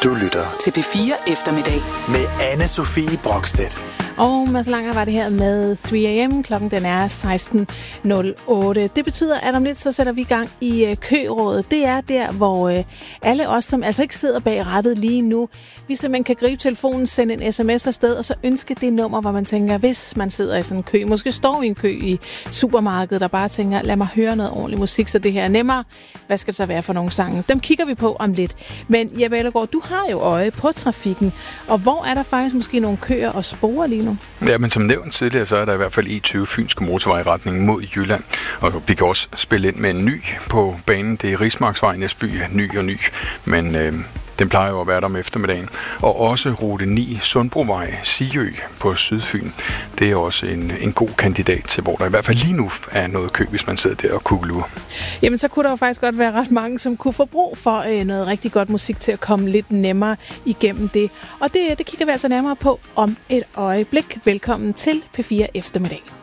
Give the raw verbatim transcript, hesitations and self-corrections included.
Du lytter til P fire Eftermiddag med Anne-Sophie Brokstedt. Og Mads Langer var det her med tre a m. Klokken den er seksten nul otte. Det betyder, at om lidt så sætter vi i gang i øh, kørådet. Det er der, hvor øh, alle os, som altså ikke sidder bag rattet lige nu, vi simpelthen kan gribe telefonen, sende en sms afsted, og så ønske det nummer, hvor man tænker, hvis man sidder i sådan en kø, måske står i en kø i supermarkedet, og bare tænker, lad mig høre noget ordentlig musik, så det her er nemmere. Hvad skal det så være for nogle sange? Dem kigger vi på om lidt. Men Jeppe Ellegaard, du har jo øje på trafikken, og hvor er der faktisk måske nogle køer og sporer lige nu? Ja, men som nævnt tidligere, så er der i hvert fald E tyve Fynske motorvej i retning mod Jylland. Og vi kan også spille ind med en ny på banen. Det er Rismarksvej Næsby, ny og ny. Men øh, den plejer jo at være der om eftermiddagen. Og også rute ni Sundbrovej Sigø på Sydfyn. Det er også en, en god kandidat til, hvor der i hvert fald lige nu er noget kø, hvis man sidder der og kugler. Jamen, så kunne der jo faktisk godt være ret mange, som kunne få brug for øh, noget rigtig godt musik til at komme lidt nemmere igennem det. Og det, det kigger vi altså nærmere på om et øjeblik. Velkommen til P fire Eftermiddag.